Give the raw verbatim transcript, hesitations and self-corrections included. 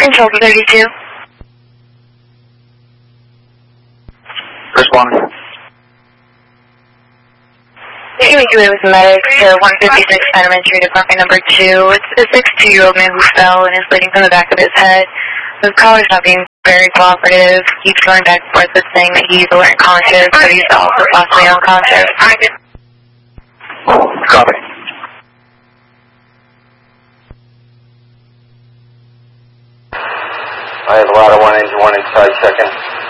Control thirty-two. Responding. You make your way with medics to one fifty-six Elementary, Department number two. It's a sixty-two-year-old man who fell and is bleeding from the back of his head. The caller's not being very cooperative. Keeps going back and forth with saying that he's alert and conscious, but he's also possibly unconscious. Copy. I have a lot of one engine, one inside second.